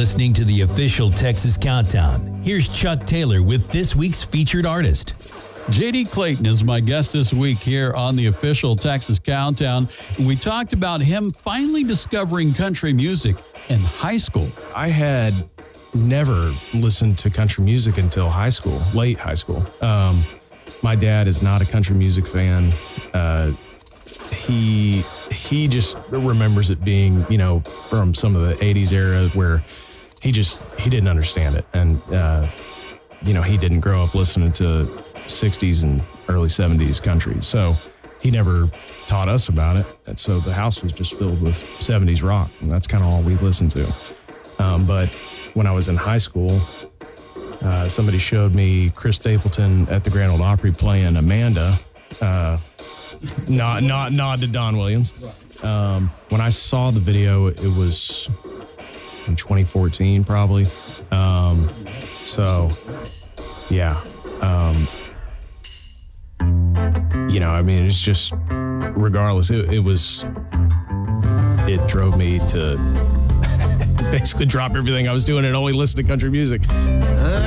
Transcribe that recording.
listening to the official Texas Countdown. Here's Chuck Taylor with this week's featured artist. J.D. Clayton is my guest this week here on the official Texas Countdown. We talked about him finally discovering country music in high school. I had never listened to country music until high school, late high school. My dad is not a country music fan. He just remembers it being, from some of the 80s era where he didn't understand it. And, he didn't grow up listening to 60s and early 70s country. So he never taught us about it. And so the house was just filled with 70s rock. And that's kind of all we listened to. But when I was in high school, somebody showed me Chris Stapleton at the Grand Ole Opry playing Amanda. Nod to Don Williams. When I saw the video, it was in 2014 probably. It's just, regardless, it drove me to basically drop everything I was doing and only listen to country music.